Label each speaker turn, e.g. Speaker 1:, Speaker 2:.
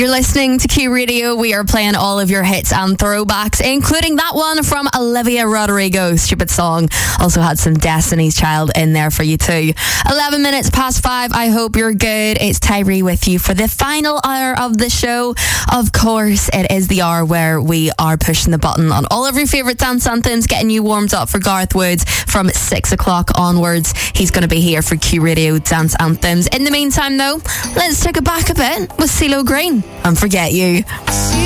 Speaker 1: You're listening to Q Radio. We are playing all of your hits and throwbacks, including that one from Olivia Rodrigo, Stupid Song. Also had some Destiny's Child in there for you too. 11 minutes past 5. I hope you're good. It's Tyree with you for the final hour of the show. Of course, it is the hour where we are pushing the button on all of your favourite dance anthems, getting you warmed up for Garth Woods from 6 o'clock onwards. He's going to be here for Q Radio Dance Anthems. In the meantime, though, let's take it back a bit with CeeLo Green and Forget You.